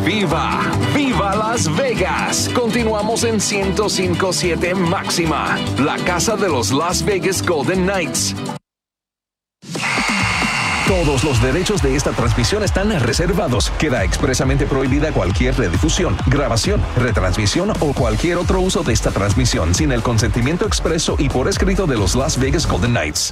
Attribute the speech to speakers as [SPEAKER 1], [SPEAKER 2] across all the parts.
[SPEAKER 1] ¡Viva! ¡Viva Las Vegas! Continuamos en 105.7 Máxima, la casa de los Las Vegas Golden Knights. Todos los derechos de esta transmisión están reservados. Queda expresamente prohibida cualquier redifusión, grabación, retransmisión o cualquier otro uso de esta transmisión sin el consentimiento expreso y por escrito de los Las Vegas Golden Knights.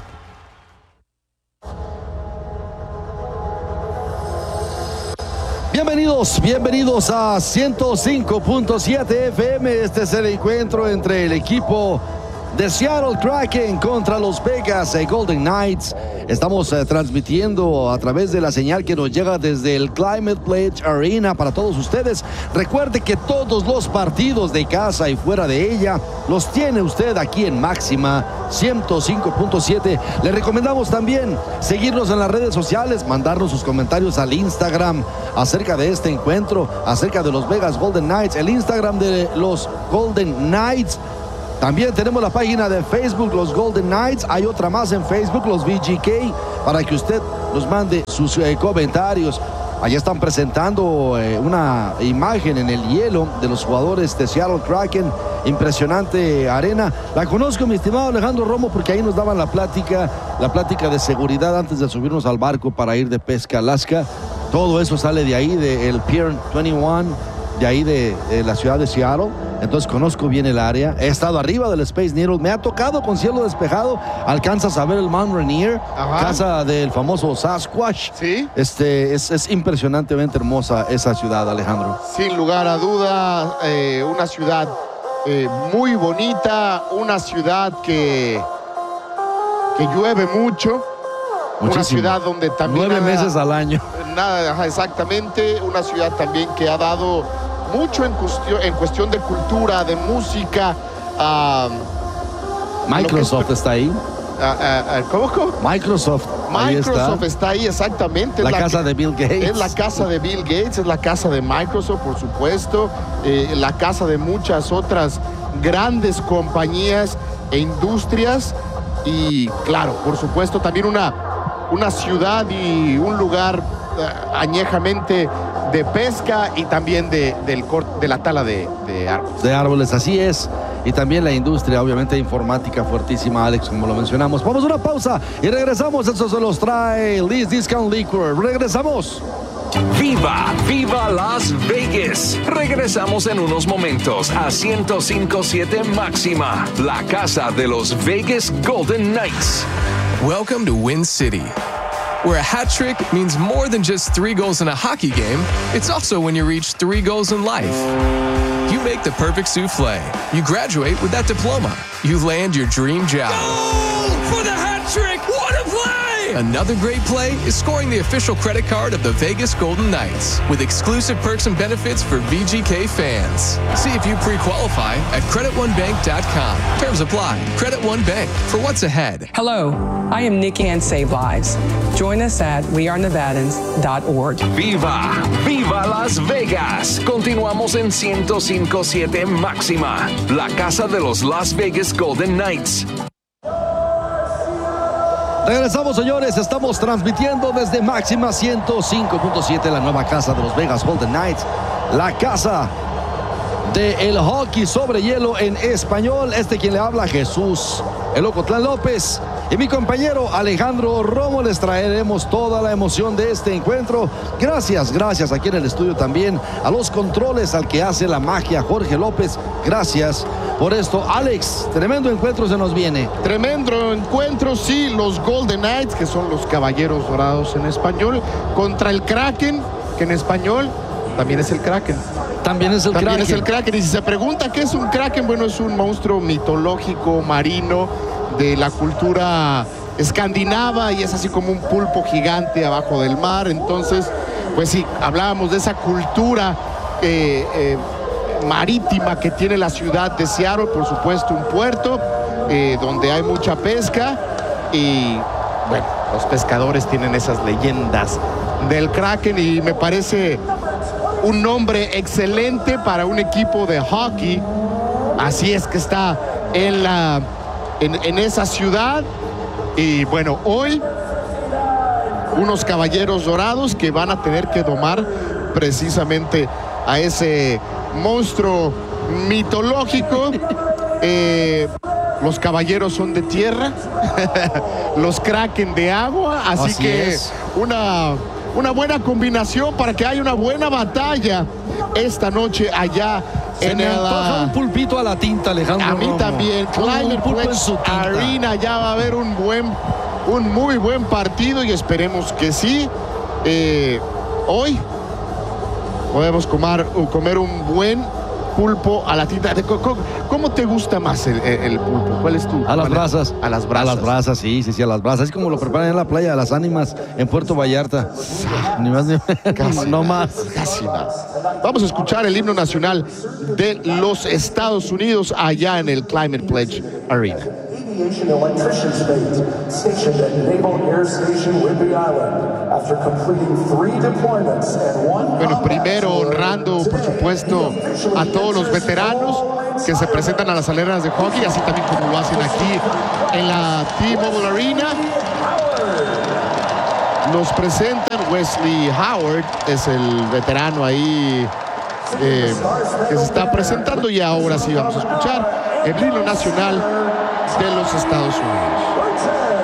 [SPEAKER 2] Bienvenidos a 105.7 FM. Este es el encuentro entre el equipo de Seattle Kraken contra los Vegas Golden Knights. Estamos transmitiendo a través de la señal que nos llega desde el Climate Pledge Arena para todos ustedes. Recuerde que todos los partidos de casa y fuera de ella los tiene usted aquí en Máxima 105.7. Le recomendamos también seguirnos en las redes sociales, mandarnos sus comentarios al Instagram acerca de este encuentro, acerca de los Vegas Golden Knights, el Instagram de los Golden Knights. También tenemos la página de Facebook, los Golden Knights. Hay otra más en Facebook, los VGK, para que usted nos mande sus comentarios. Allá están presentando una imagen en el hielo de los jugadores de Seattle Kraken. Impresionante arena. La conozco, mi estimado Alejandro Romo, porque ahí nos daban la plática de seguridad antes de subirnos al barco para ir de pesca a Alaska. Todo eso sale de ahí, del Pier 21, de ahí de la ciudad de Seattle. Entonces conozco bien el área. He estado arriba del Space Needle. Me ha tocado con cielo despejado. Alcanzas a ver el Mount Rainier, casa del famoso Sasquatch.
[SPEAKER 3] Sí.
[SPEAKER 2] Es impresionantemente hermosa esa ciudad, Alejandro.
[SPEAKER 3] Sin lugar a duda, una ciudad muy bonita, una ciudad que llueve mucho.
[SPEAKER 2] Muchísimo.
[SPEAKER 3] Una ciudad donde también
[SPEAKER 2] 9 meses al año.
[SPEAKER 3] Exactamente. Una ciudad también que ha dado mucho en cuestión de cultura, de música.
[SPEAKER 2] Microsoft está ahí.
[SPEAKER 3] ¿Cómo?
[SPEAKER 2] Microsoft
[SPEAKER 3] está ahí, exactamente.
[SPEAKER 2] La casa de Bill Gates.
[SPEAKER 3] Es la casa de Bill Gates, es la casa de Microsoft, por supuesto. La casa de muchas otras grandes compañías e industrias. Y claro, por supuesto, también una ciudad y un lugar añejamente de pesca y también de la tala de árboles.
[SPEAKER 2] De árboles, así es. Y también la industria, obviamente, informática fuertísima, Alex, como lo mencionamos. Vamos a una pausa y regresamos. Eso se los trae Lee's Discount Liquor. Regresamos.
[SPEAKER 1] ¡Viva! ¡Viva Las Vegas! Regresamos en unos momentos a 105.7 Máxima, la casa de los Vegas Golden Knights.
[SPEAKER 4] Welcome to Win City, where a hat trick means more than just 3 goals in a hockey game. It's also when you reach 3 goals in life. You make the perfect souffle. You graduate with that diploma. You land your dream job.
[SPEAKER 5] Goal for the hat trick! What a play!
[SPEAKER 4] Another great play is scoring the official credit card of the Vegas Golden Knights with exclusive perks and benefits for VGK fans. See if you pre-qualify at CreditOneBank.com. Terms apply. Credit One Bank, for what's ahead.
[SPEAKER 6] Hello, I am Nikki Ann Save Lives. Join us at wearenevadans.org.
[SPEAKER 1] ¡Viva! ¡Viva Las Vegas! Continuamos en 105.7 Máxima, la casa de los Las Vegas Golden Knights.
[SPEAKER 2] Regresamos, señores. Estamos transmitiendo desde Máxima 105.7, la nueva casa de los Vegas Golden Knights. La casa del hockey sobre hielo en español. Quien le habla, Jesús El Ocotlán López. Y mi compañero Alejandro Romo. Les traeremos toda la emoción de este encuentro. Gracias aquí en el estudio también a los controles, al que hace la magia, Jorge López. Gracias por esto. Alex, tremendo encuentro se nos viene.
[SPEAKER 3] Tremendo encuentro, sí. Los Golden Knights, que son los Caballeros Dorados en español, contra el Kraken, que en español también es el Kraken.
[SPEAKER 2] También es el
[SPEAKER 3] Kraken. Y si se pregunta qué es un Kraken, bueno, es un monstruo mitológico marino de la cultura escandinava y es así como un pulpo gigante abajo del mar. Entonces, pues sí, hablábamos de esa cultura marítima que tiene la ciudad de Seattle, por supuesto un puerto donde hay mucha pesca y bueno, los pescadores tienen esas leyendas del Kraken y me parece un nombre excelente para un equipo de hockey. Así es que está en esa ciudad. Y bueno, hoy unos Caballeros Dorados que van a tener que domar precisamente a ese monstruo mitológico. Los caballeros son de tierra, los Kraken de agua, así que
[SPEAKER 2] es.
[SPEAKER 3] una buena combinación para que haya una buena batalla esta noche allá
[SPEAKER 2] Se me antoja un pulpito a la tinta, Alejandro.
[SPEAKER 3] A mí
[SPEAKER 2] Romo.
[SPEAKER 3] también.
[SPEAKER 2] Un
[SPEAKER 3] Climate
[SPEAKER 2] pulpo en
[SPEAKER 3] Pledge
[SPEAKER 2] su tinta.
[SPEAKER 3] Arena, ya va a haber un muy buen partido y esperemos que sí. Hoy podemos comer un buen pulpo a la tinta. ¿Cómo te gusta más el pulpo? ¿Cuál es tu?
[SPEAKER 2] A las brasas.
[SPEAKER 3] A las brasas.
[SPEAKER 2] A las brasas, sí, a las brasas. Es como lo preparan en la playa de las Ánimas en Puerto Vallarta. Ni más ni
[SPEAKER 3] Casi
[SPEAKER 2] no
[SPEAKER 3] nada,
[SPEAKER 2] más.
[SPEAKER 3] Casi nada. Vamos a escuchar el himno nacional de los Estados Unidos allá en el Climate Pledge Arena.
[SPEAKER 7] Aviation electrician's mate stationed at Naval Air Station Whidbey Island after completing 3 deployments and 1
[SPEAKER 3] Bueno, primero honrando, por supuesto, a todos los veteranos que se presentan a las arenas de hockey, así también como lo hacen aquí en la T-Mobile Arena. Nos presentan Wesley Howard, es el veterano ahí que se está presentando, y ahora sí vamos a escuchar el himno nacional de los Estados Unidos.